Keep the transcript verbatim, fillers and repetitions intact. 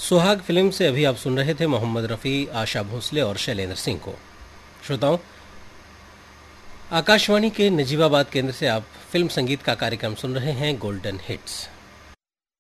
सुहाग फिल्म से अभी आप सुन रहे थे मोहम्मद रफ़ी, आशा भोसले और शैलेंद्र सिंह को। श्रोताओं, आकाशवाणी के नजीबाबाद केंद्र से आप फिल्म संगीत का कार्यक्रम सुन रहे हैं गोल्डन हिट्स।